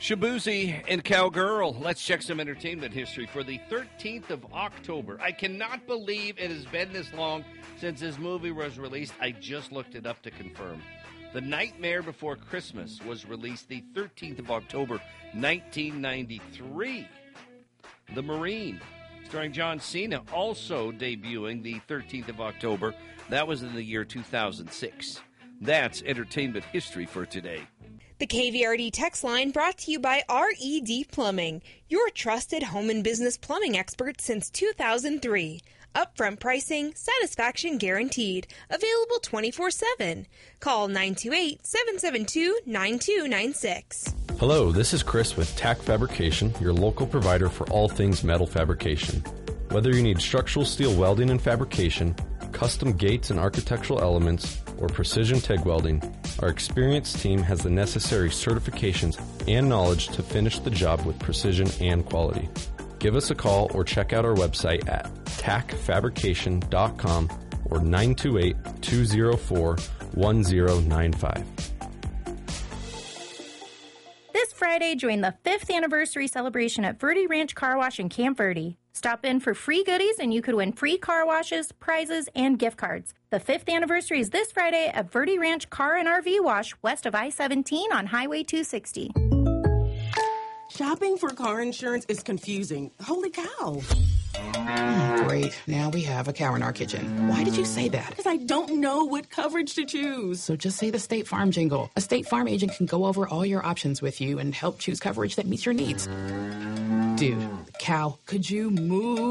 Shabuzi and Cowgirl. Let's check some entertainment history for the 13th of October. I cannot believe it has been this long since this movie was released. I just looked it up to confirm. The Nightmare Before Christmas was released the 13th of October, 1993. The Marine, starring John Cena, also debuting the 13th of October. That was in the year 2006. That's entertainment history for today. The KVRD text line brought to you by RED Plumbing, your trusted home and business plumbing expert since 2003. Upfront pricing, satisfaction guaranteed. Available 24/7. Call 928-772-9296. Hello, this is Chris with TAC Fabrication, your local provider for all things metal fabrication. Whether you need structural steel welding and fabrication, custom gates and architectural elements, or precision TIG welding, our experienced team has the necessary certifications and knowledge to finish the job with precision and quality. Give us a call or check out our website at tacfabrication.com or 928-204-1095. This Friday, join the 5th anniversary celebration at Verde Ranch Car Wash in Camp Verde. Stop in for free goodies and you could win free car washes, prizes, and gift cards. The 5th anniversary is this Friday at Verde Ranch Car and RV Wash west of I-17 on Highway 260. Shopping for car insurance is confusing. Holy cow. Great. Now we have a cow in our kitchen. Why did you say that? Because I don't know what coverage to choose. So just say the State Farm jingle. A State Farm agent can go over all your options with you and help choose coverage that meets your needs. Dude, cow, could you move?